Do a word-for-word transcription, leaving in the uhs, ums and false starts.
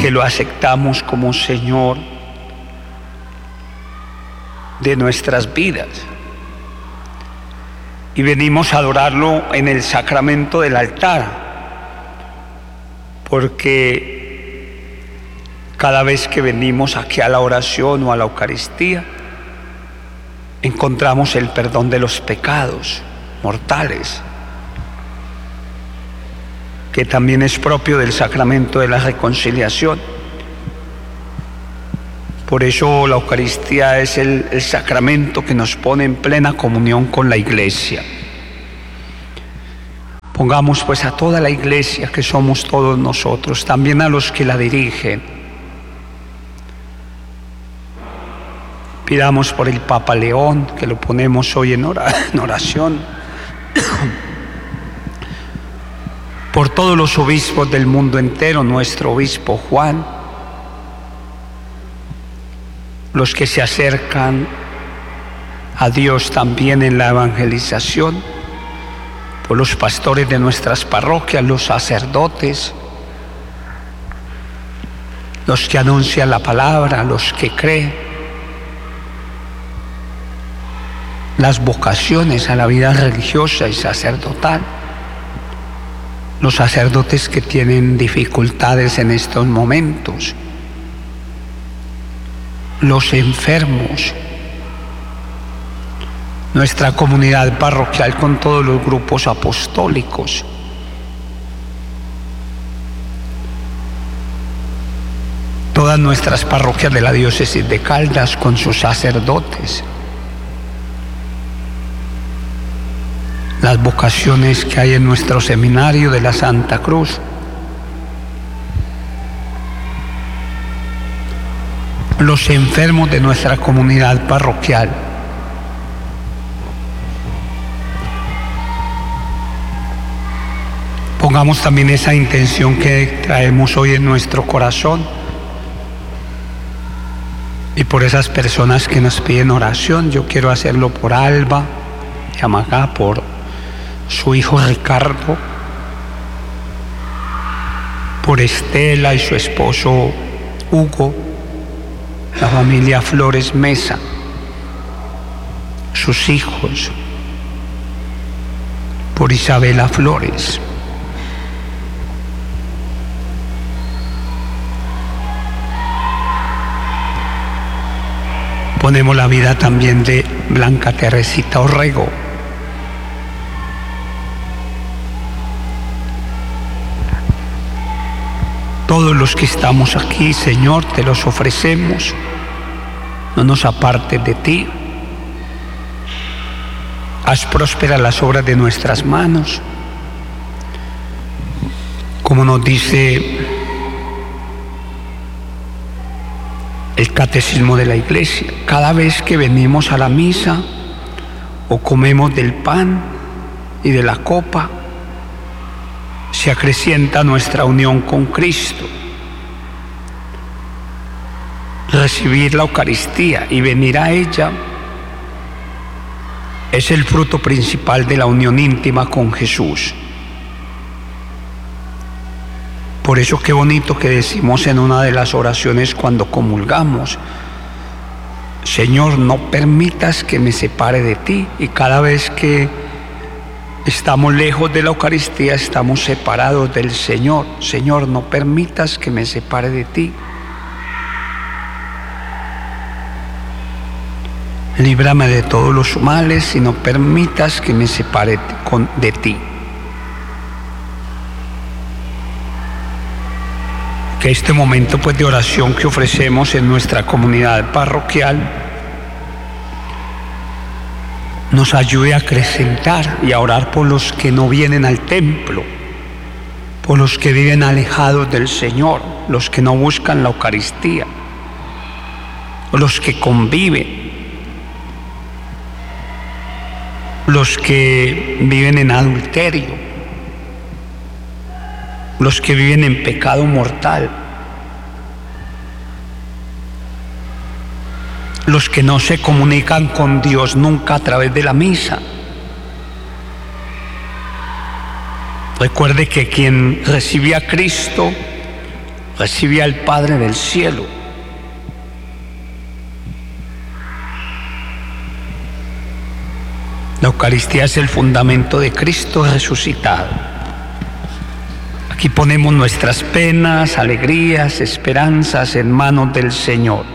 que lo aceptamos como Señor de nuestras vidas. Y venimos a adorarlo en el sacramento del altar, porque cada vez que venimos aquí a la oración o a la Eucaristía, encontramos el perdón de los pecados mortales, que también es propio del sacramento de la reconciliación. Por eso la Eucaristía es el, el sacramento que nos pone en plena comunión con la Iglesia. Pongamos pues a toda la Iglesia, que somos todos nosotros, también a los que la dirigen. Pidamos por el Papa León, que lo ponemos hoy en oración. Por todos los obispos del mundo entero, nuestro obispo Juan, los que se acercan a Dios también en la evangelización, por los pastores de nuestras parroquias, los sacerdotes, los que anuncian la palabra, los que creen, las vocaciones a la vida religiosa y sacerdotal, los sacerdotes que tienen dificultades en estos momentos, los enfermos, nuestra comunidad parroquial con todos los grupos apostólicos, todas nuestras parroquias de la diócesis de Caldas con sus sacerdotes, las vocaciones que hay en nuestro seminario de la Santa Cruz, los enfermos de nuestra comunidad parroquial, pongamos también esa intención que traemos hoy en nuestro corazón y por esas personas que nos piden oración. Yo quiero hacerlo por Alba y Amagá, por su hijo Ricardo, por Estela y su esposo Hugo, la familia Flores Mesa, sus hijos, por Isabela Flores. Ponemos la vida también de Blanca Teresita Orrego, todos los que estamos aquí, Señor, te los ofrecemos. No nos apartes de ti. Haz prósperas las obras de nuestras manos. Como nos dice el Catecismo de la Iglesia, cada vez que venimos a la misa o comemos del pan y de la copa, se acrecienta nuestra unión con Cristo. Recibir la Eucaristía y venir a ella es el fruto principal de la unión íntima con Jesús. Por eso qué bonito que decimos en una de las oraciones cuando comulgamos: Señor, no permitas que me separe de ti. Y cada vez que estamos lejos de la Eucaristía, estamos separados del Señor. Señor, no permitas que me separe de ti. Líbrame de todos los males y no permitas que me separe de ti. Que este momento pues de oración que ofrecemos en nuestra comunidad parroquial nos ayude a acrecentar y a orar por los que no vienen al templo, por los que viven alejados del Señor, los que no buscan la Eucaristía, los que conviven, los que viven en adulterio, los que viven en pecado mortal, los que no se comunican con Dios nunca a través de la misa. Recuerde que quien recibe a Cristo recibe al Padre del cielo. La Eucaristía es el fundamento de Cristo resucitado. Aquí ponemos nuestras penas, alegrías, esperanzas en manos del Señor.